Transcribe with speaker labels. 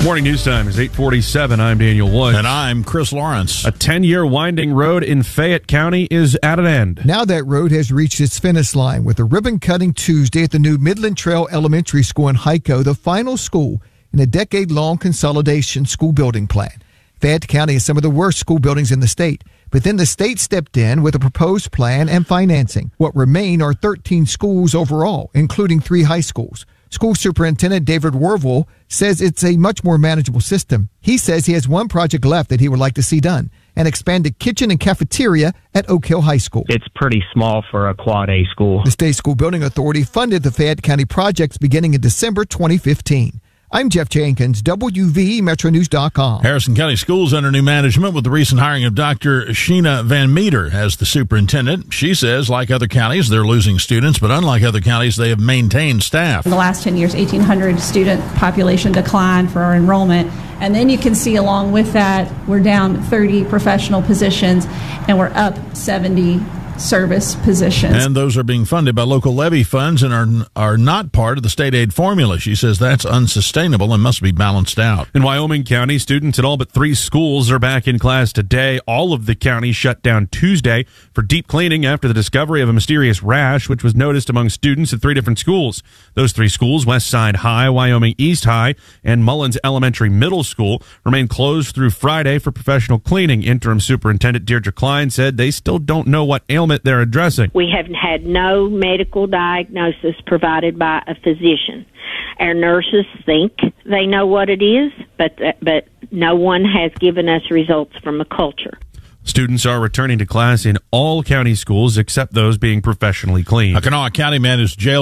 Speaker 1: Morning news time is 8:47. I'm Daniel Woods.
Speaker 2: And I'm Chris Lawrence.
Speaker 1: A 10-year winding road in Fayette County is at an end.
Speaker 3: Now that road has reached its finish line with a ribbon cutting Tuesday at the new Midland Trail Elementary School in Hico, the final school in a decade-long consolidation school building plan. Fayette County has some of the worst school buildings in the state, but then the state stepped in with a proposed plan and financing. What remain are 13 schools overall, including 3 high schools. School Superintendent David Wervil says it's a much more manageable system. He says he has one project left that he would like to see done, an expanded kitchen and cafeteria at Oak Hill High School.
Speaker 4: It's pretty small for a Quad A school.
Speaker 3: The State School Building Authority funded the Fayette County projects beginning in December 2015. I'm Jeff Jenkins, WVMetroNews.com.
Speaker 2: Harrison County Schools under new management with the recent hiring of Dr. Sheena Van Meter as the superintendent. She says, like other counties, they're losing students, but unlike other counties, they have maintained staff.
Speaker 5: In the last 10 years, 1,800 student population decline for our enrollment. And then you can see along with that, we're down 30 professional positions and we're up 70 service positions.
Speaker 2: And those are being funded by local levy funds and are not part of the state aid formula. She says that's unsustainable and must be balanced out.
Speaker 1: In Wyoming County, students at all but 3 schools are back in class today. All of the counties shut down Tuesday for deep cleaning after the discovery of a mysterious rash, which was noticed among students at 3 different schools. Those 3 schools, Westside High, Wyoming East High, and Mullins Elementary Middle School, remain closed through Friday for professional cleaning. Interim Superintendent Deirdre Klein said they still don't know what ailment they're addressing.
Speaker 6: We have had no medical diagnosis provided by a physician. Our nurses think they know what it is, but no one has given us results from a culture.
Speaker 1: Students are returning to class in all county schools except those being professionally cleaned.
Speaker 2: A Kanawha County man is jailed